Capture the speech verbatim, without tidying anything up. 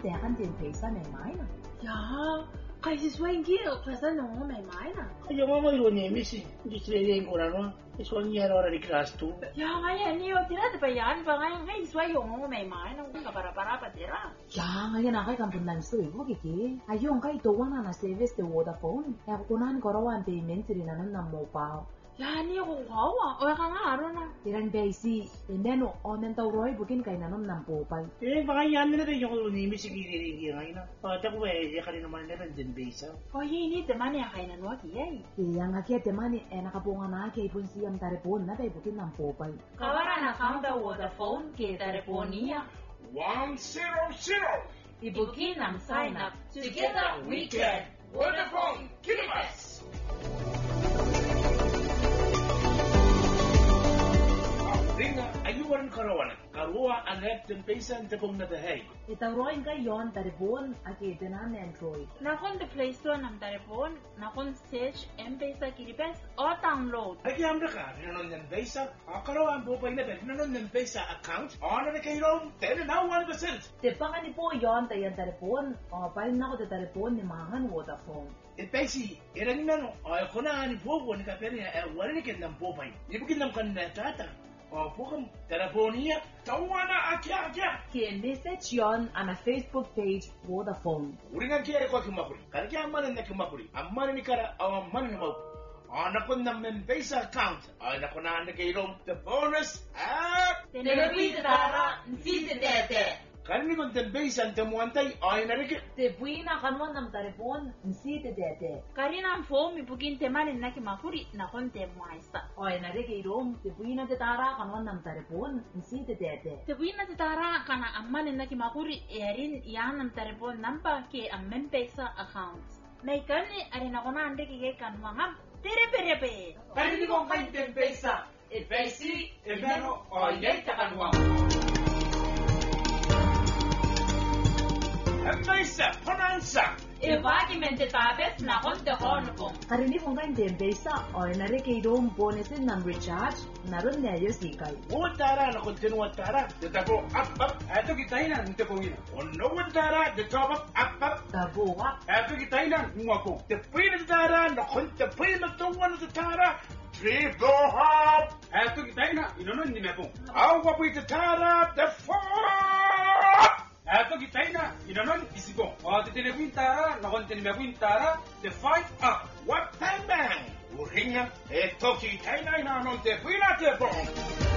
แต่กันเต็มเพซ่าใหม่ๆนะ呀ใครจะช่วยกี่เพซ่าหนูใหม่ๆนะยังไม่รู้เนี่ยมิสิดิฉันเรียนกูนะว่าส่วนใหญ่เราเรียนคลาสตูยาไงนี่ว่าที่นั่นจะไปยันไปไงให้ช่วยหนูใหม่ๆนะก็บาราบาราปัจเจระยาไงนะใครกำลังนั่งสวยพวกกี้อายุใครตัวว่าน่าเซเวสเตวอร์ดาโฟนแต่คนนั้นก็รู้ว่าเต็มเมนต์ที่นั่นนั่นโมเปล่ายานี่ของเขาอ่ะโอ้ยข้างหน้ารู้นะที่นั่นเบสิแต่เนี่ยหนูออนนั่นตัวร้อยบุกินไก่นั่นนั่นโปไปเอ๊ะบางอย่างนี่ได้ยังรู้นี่มิสิกี่กี่กี่ไงนะพอจะกูไปยังคันนี้มันเนี่ยเป็นเดนเบซ่าโอ้ยนี่แต่มันเนี่ยใครนั่นวะกี่ยัยที่ยังอาเคียแต่มันเนี่ยเอ็นากระโปงนะเกี่ยปุ่นซีมตาเรปอนนั่นได้บุกินนั่นโปไปเขาว่าน่ะเขาเดาวอเดอร์โฟนเกี่ยตาเรปอนี่อ่ะ one zero zero ที่บุกินนั่น sign up together we can Vodafone Kinabalu Ringa ayuan karawana karua anet tempesa tepung na dahay. Itaroin kayon taripon ake tenan Android. Nakon the Play Store ng taripon, nakon search M-Pesa Kiribes o download. Ay hamra ka, nanon ng Pesa, karawan po pa inabet, nanon ng Pesa account, on na kayo ten na one percent. Tepangan ni po yon tayan taripon, o paling nako te taripon ni mangan Vodafone. E pesi, iran na no, ay kuna ni po po ni kapere na wala ni kinam po pa. Ibigin nam kan na tata. O pukam telefonia tawana akya akya ki message yon ana Facebook page Vodafone uringan kiere kwa kimakuri kara kya amana na kimakuri amana ni kara aw amana ni mau ana kun na M-Pesa account ana kun na kairom the bonus app telebi tara nsite tete kanni kun M-Pesa tamuantay ay narike te buina kanwan nam taripon nsite tete karina phone mi bugin temane na kimakuri na kon te maisa ay narike irom te buina te tara kanwan nam taripon nsite tete te buina te tara kana amane na kimakuri erin yanam taripon namba ke M-Pesa account nay kanni arina kona ande ke kanwangam tere perepe kanni kon kay M-Pesa e pesi e vero o yenta kanwang M-Pesa panansa e vagi mente tapes na kon te honpong karini kung kain te M-Pesa o narike irom bonusin nam recharge naron na yo sikay Wantara na continue wantara the tabo up up ato kitay na nte ko ina ono wantara the top up up up tabo up ato kitay na ngwako the pwede tara na konte pwede matungan sa tara triple hop ato kitay na inonon ni mepo awa pwede tara the four ato kitay na inonon isigo o titine tara na konte ni mepo tara the five up what time bang Uringa, e toki tainai na non te pwede te po